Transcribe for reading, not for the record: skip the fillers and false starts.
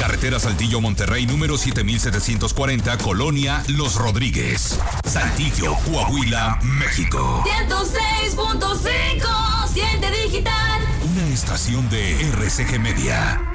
Carretera Saltillo Monterrey número 7740, Colonia Los Rodríguez, Saltillo, Coahuila, México. 106.5, siente digital. Una estación de RCG Media.